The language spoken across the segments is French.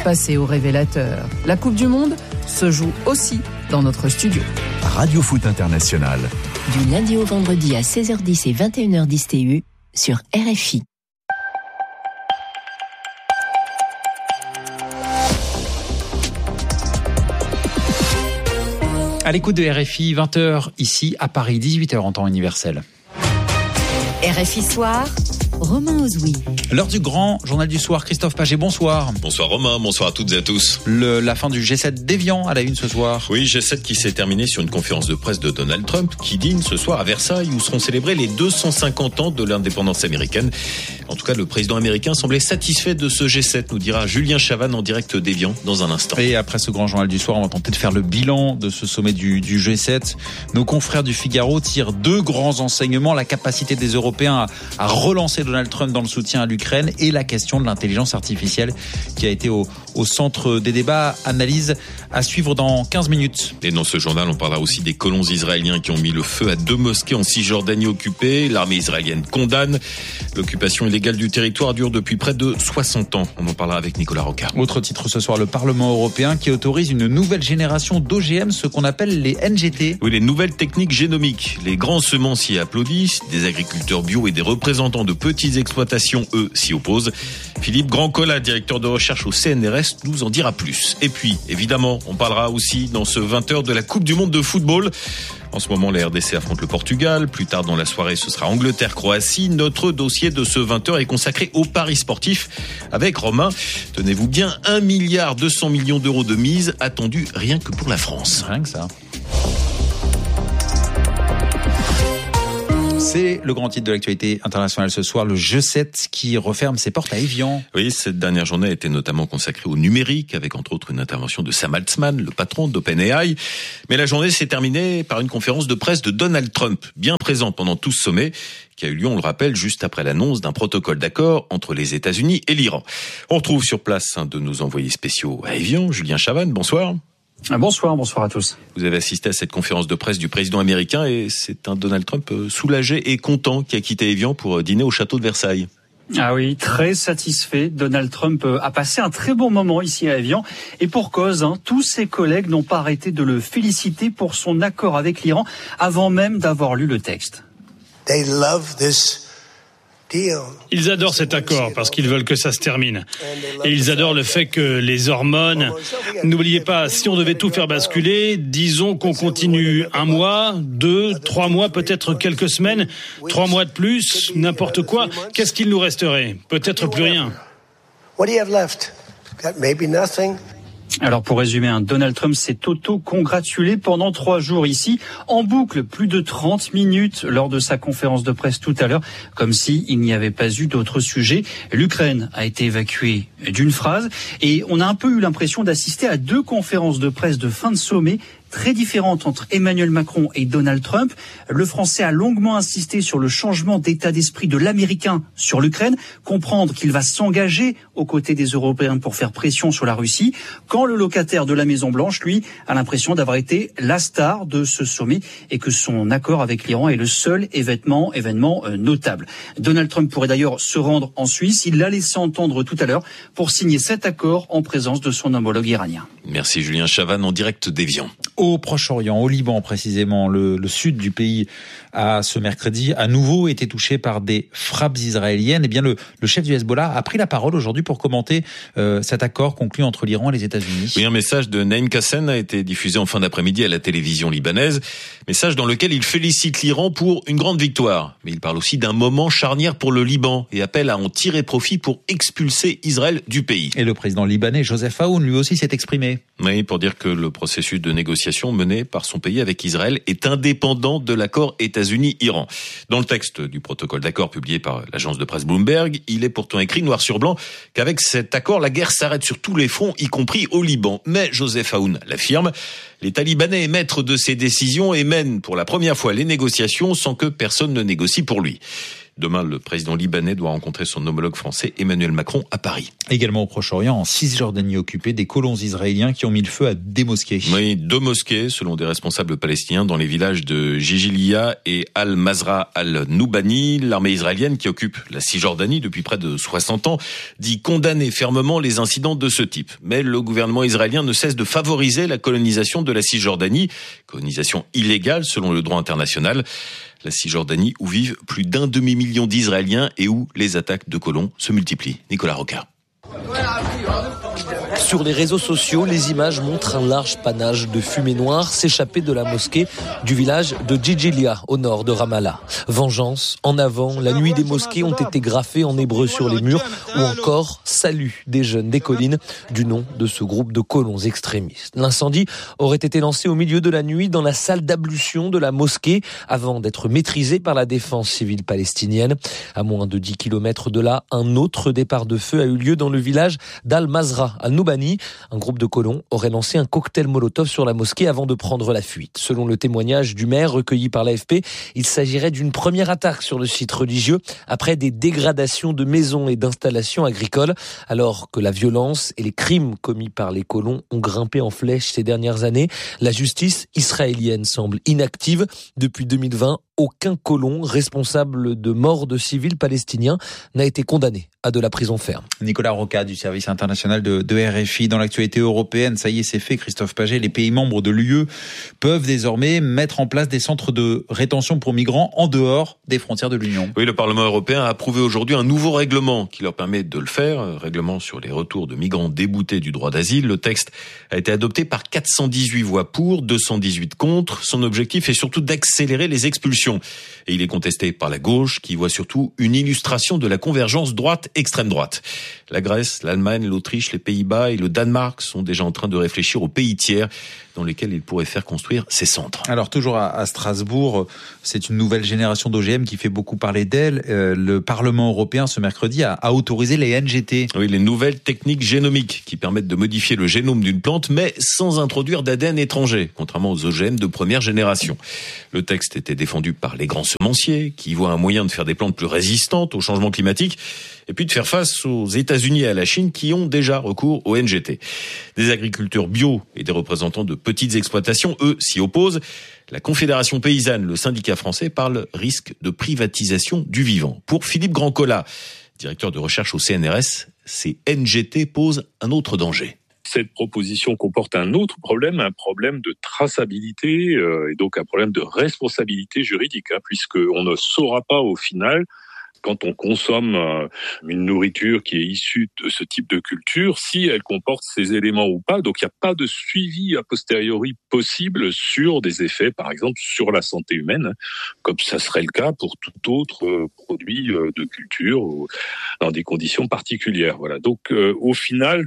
Passez au révélateur. La Coupe du Monde se joue aussi dans notre studio. Radio Foot International. Du lundi au vendredi à 16h10 et 21h10 TU sur RFI. À l'écoute de RFI, 20h ici à Paris, 18h en temps universel. RFI Soir, Romain Ozoui. L'heure du grand journal du soir, Christophe Paget, bonsoir. Bonsoir Romain, bonsoir à toutes et à tous. La fin du G7 d'Évian à la une ce soir. Oui, G7 qui s'est terminé sur une conférence de presse de Donald Trump qui dîne ce soir à Versailles où seront célébrés les 250 ans de l'indépendance américaine. En tout cas, le président américain semblait satisfait de ce G7, nous dira Julien Chavannes en direct d'Évian dans un instant. Et après ce grand journal du soir, on va tenter de faire le bilan de ce sommet du G7. Nos confrères du Figaro tirent deux grands enseignements, la capacité des Européens à relancer Donald Trump dans le soutien à l'Ukraine et la question de l'intelligence artificielle qui a été au centre des débats. Analyse à suivre dans 15 minutes. Et dans ce journal, on parlera aussi des colons israéliens qui ont mis le feu à 2 mosquées en Cisjordanie occupée. L'armée israélienne condamne. L'occupation illégale du territoire dure depuis près de 60 ans. On en parlera avec Nicolas Rocard. Autre titre ce soir, le Parlement européen qui autorise une nouvelle génération d'OGM, ce qu'on appelle les NGT. Oui, les nouvelles techniques génomiques. Les grands semenciers applaudissent, des agriculteurs bio et des représentants de petites exploitations, eux, s'y opposent. Philippe Grandcola, directeur de recherche au CNRS, nous en dira plus. Et puis, évidemment, on parlera aussi dans ce 20h de la Coupe du Monde de football. En ce moment, la RDC affronte le Portugal. Plus tard dans la soirée, ce sera Angleterre-Croatie. Notre dossier de ce 20h est consacré aux paris sportifs avec Romain. Tenez-vous bien, 1,2 milliard d'euros de mise attendus rien que pour la France. Rien que ça. C'est le grand titre de l'actualité internationale ce soir, le G7 qui referme ses portes à Évian. Oui, cette dernière journée a été notamment consacrée au numérique, avec entre autres une intervention de Sam Altman, le patron d'OpenAI. Mais la journée s'est terminée par une conférence de presse de Donald Trump, bien présent pendant tout ce sommet, qui a eu lieu, on le rappelle, juste après l'annonce d'un protocole d'accord entre les États-Unis et l'Iran. On retrouve sur place un de nos envoyés spéciaux à Évian, Julien Chavannes, bonsoir. Bonsoir à tous. Vous avez assisté à cette conférence de presse du président américain et c'est un Donald Trump soulagé et content qui a quitté Évian pour dîner au château de Versailles. Ah oui, très satisfait. Donald Trump a passé un très bon moment ici à Évian et pour cause, tous ses collègues n'ont pas arrêté de le féliciter pour son accord avec l'Iran avant même d'avoir lu le texte. They love this. Ils adorent cet accord parce qu'ils veulent que ça se termine. Et ils adorent le fait que les hormones... N'oubliez pas, si on devait tout faire basculer, disons qu'on continue 1 mois, 2, 3 mois, peut-être quelques semaines, 3 mois de plus, n'importe quoi. Qu'est-ce qu'il nous resterait ? Peut-être plus rien. Alors pour résumer, Donald Trump s'est auto-congratulé pendant 3 jours ici, en boucle, plus de 30 minutes lors de sa conférence de presse tout à l'heure, comme s'il n'y avait pas eu d'autres sujets. L'Ukraine a été évacuée d'une phrase et on a un peu eu l'impression d'assister à 2 conférences de presse de fin de sommet très différentes entre Emmanuel Macron et Donald Trump. Le Français a longuement insisté sur le changement d'état d'esprit de l'Américain sur l'Ukraine, comprendre qu'il va s'engager aux côtés des Européens pour faire pression sur la Russie, quand le locataire de la Maison-Blanche, lui, a l'impression d'avoir été la star de ce sommet et que son accord avec l'Iran est le seul événement notable. Donald Trump pourrait d'ailleurs se rendre en Suisse, il l'a laissé entendre tout à l'heure, pour signer cet accord en présence de son homologue iranien. Merci Julien Chavannes en direct d'Évian. Au Proche-Orient, au Liban précisément, le sud du pays a ce mercredi à nouveau été touché par des frappes israéliennes. Eh bien, le chef du Hezbollah a pris la parole aujourd'hui pour commenter cet accord conclu entre l'Iran et les États-Unis. Oui, un message de Naïm Kassem a été diffusé en fin d'après-midi à la télévision libanaise. Message dans lequel il félicite l'Iran pour une grande victoire. Mais il parle aussi d'un moment charnière pour le Liban et appelle à en tirer profit pour expulser Israël du pays. Et le président libanais Joseph Aoun lui aussi s'est exprimé. Oui, pour dire que le processus de négociation mené par son pays avec Israël est indépendant de l'accord États-Unis-Iran. Dans le texte du protocole d'accord publié par l'agence de presse Bloomberg, il est pourtant écrit noir sur blanc qu'avec cet accord, la guerre s'arrête sur tous les fronts, y compris au Liban. Mais Joseph Aoun l'affirme, l'État libanais est maître de ses décisions et mène pour la première fois les négociations sans que personne ne négocie pour lui. Demain, le président libanais doit rencontrer son homologue français Emmanuel Macron à Paris. Également au Proche-Orient, en Cisjordanie occupée, des colons israéliens qui ont mis le feu à des mosquées. Oui, 2 mosquées, selon des responsables palestiniens, dans les villages de Jijiliya et Al-Mazra al-Noubani. L'armée israélienne, qui occupe la Cisjordanie depuis près de 60 ans, dit condamner fermement les incidents de ce type. Mais le gouvernement israélien ne cesse de favoriser la colonisation de la Cisjordanie, colonisation illégale selon le droit international. La Cisjordanie où vivent plus d'1 demi-million d'Israéliens et où les attaques de colons se multiplient. Nicolas Roca. Sur les réseaux sociaux, les images montrent un large panache de fumée noire s'échapper de la mosquée du village de Jijiliya, au nord de Ramallah. Vengeance, en avant, la nuit des mosquées ont été graffées en hébreu sur les murs, ou encore salut des jeunes des collines, du nom de ce groupe de colons extrémistes. L'incendie aurait été lancé au milieu de la nuit dans la salle d'ablution de la mosquée, avant d'être maîtrisé par la défense civile palestinienne. À moins de 10 km de là, un autre départ de feu a eu lieu dans le village d'Al-Mazra, al-Noubani. Un groupe de colons aurait lancé un cocktail Molotov sur la mosquée avant de prendre la fuite. Selon le témoignage du maire recueilli par l'AFP, il s'agirait d'une première attaque sur le site religieux après des dégradations de maisons et d'installations agricoles, alors que la violence et les crimes commis par les colons ont grimpé en flèche ces dernières années. La justice israélienne semble inactive. Depuis 2020, aucun colon responsable de mort de civils palestiniens n'a été condamné à de la prison ferme. Nicolas Roca du service international de RFI. Dans l'actualité européenne, ça y est, c'est fait, Christophe Paget, les pays membres de l'UE peuvent désormais mettre en place des centres de rétention pour migrants en dehors des frontières de l'Union. Oui, le Parlement européen a approuvé aujourd'hui un nouveau règlement qui leur permet de le faire, règlement sur les retours de migrants déboutés du droit d'asile. Le texte a été adopté par 418 voix pour, 218 contre. Son objectif est surtout d'accélérer les expulsions. Et il est contesté par la gauche qui voit surtout une illustration de la convergence droite-extrême droite. La Grèce, l'Allemagne, l'Autriche, les Pays-Bas et le Danemark sont déjà en train de réfléchir aux pays tiers dans lesquels ils pourraient faire construire ces centres. Alors toujours à Strasbourg, c'est une nouvelle génération d'OGM qui fait beaucoup parler d'elle. Le Parlement européen ce mercredi a autorisé les NGT. Oui, les nouvelles techniques génomiques qui permettent de modifier le génome d'une plante mais sans introduire d'ADN étranger, contrairement aux OGM de première génération. Le texte était défendu par les grands semenciers qui voient un moyen de faire des plantes plus résistantes au changement climatique et puis de faire face aux États-Unis et à la Chine qui ont déjà recours aux NGT. Des agriculteurs bio et des représentants de petites exploitations, eux, s'y opposent. La Confédération paysanne, le syndicat français, parle risque de privatisation du vivant. Pour Philippe Grandcola, directeur de recherche au CNRS, ces NGT posent un autre danger. Cette proposition comporte un autre problème, un problème de traçabilité et donc un problème de responsabilité juridique, puisqu'on ne saura pas au final, quand on consomme une nourriture qui est issue de ce type de culture, si elle comporte ces éléments ou pas. Donc il n'y a pas de suivi a posteriori possible sur des effets, par exemple, sur la santé humaine, comme ça serait le cas pour tout autre produit de culture dans des conditions particulières. Voilà. Donc au final,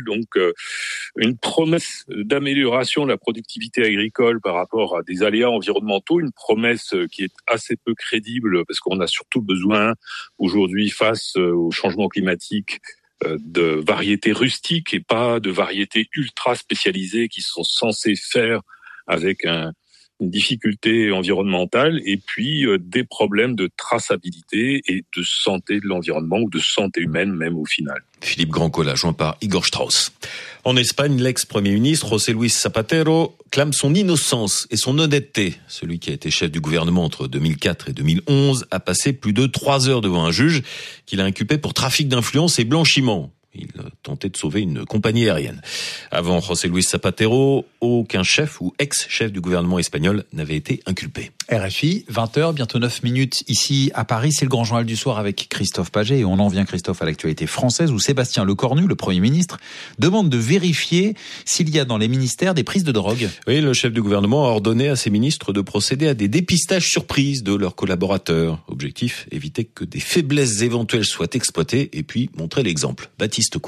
une promesse d'amélioration de la productivité agricole par rapport à des aléas environnementaux, une promesse qui est assez peu crédible parce qu'on a surtout besoin aujourd'hui, face au changement climatique, de variétés rustiques et pas de variétés ultra spécialisées qui sont censées faire avec une difficulté environnementale et puis des problèmes de traçabilité et de santé de l'environnement ou de santé humaine même au final. Philippe Grandcola, joint par Igor Strauss. En Espagne, l'ex-premier ministre José Luis Zapatero clame son innocence et son honnêteté. Celui qui a été chef du gouvernement entre 2004 et 2011 a passé plus de 3 heures devant un juge qu'il a inculpé pour trafic d'influence et blanchiment. Il tentait de sauver une compagnie aérienne. Avant José Luis Zapatero, aucun chef ou ex-chef du gouvernement espagnol n'avait été inculpé. RFI, 20h, bientôt 9 minutes ici à Paris. C'est le grand journal du soir avec Christophe Paget. Et on en vient, Christophe, à l'actualité française où Sébastien Lecornu, le Premier ministre, demande de vérifier s'il y a dans les ministères des prises de drogue. Oui, le chef du gouvernement a ordonné à ses ministres de procéder à des dépistages surprises de leurs collaborateurs. Objectif, éviter que des faiblesses éventuelles soient exploitées et puis montrer l'exemple. Baptiste Coulon.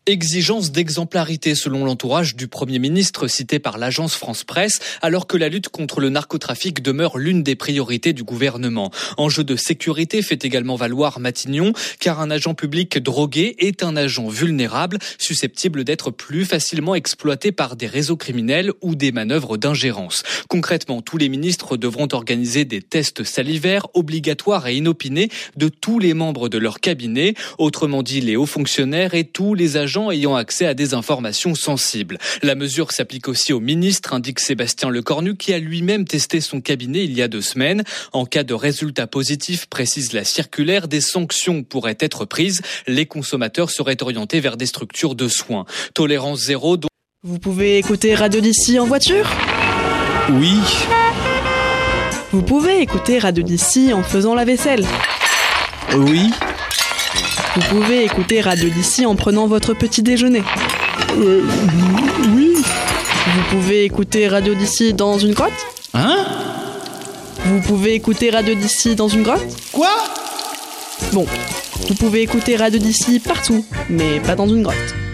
Exigence d'exemplarité selon l'entourage du Premier ministre cité par l'agence France Presse, alors que la lutte contre le narcotrafic demeure l'une des priorités du gouvernement. Enjeu de sécurité fait également valoir Matignon, car un agent public drogué est un agent vulnérable, susceptible d'être plus facilement exploité par des réseaux criminels ou des manœuvres d'ingérence. Concrètement, tous les ministres devront organiser des tests salivaires obligatoires et inopinés de tous les membres de leur cabinet, autrement dit les hauts fonctionnaires et tous les agents ayant accès à des informations sensibles. La mesure s'applique aussi aux ministres, indique Sébastien Lecornu, qui a lui-même testé son cabinet il y a 2 semaines. En cas de résultat positif, précise la circulaire, des sanctions pourraient être prises. Les consommateurs seraient orientés vers des structures de soins. Tolérance zéro. Vous pouvez écouter Radio d'ici en voiture ? Oui. Vous pouvez écouter Radio d'ici en faisant la vaisselle ? Oui. Vous pouvez écouter Radio d'ici en prenant votre petit déjeuner. Oui. Vous pouvez écouter Radio d'ici dans une grotte ? Hein ? Vous pouvez écouter Radio d'ici dans une grotte ? Quoi ? Bon, vous pouvez écouter Radio d'ici partout, mais pas dans une grotte.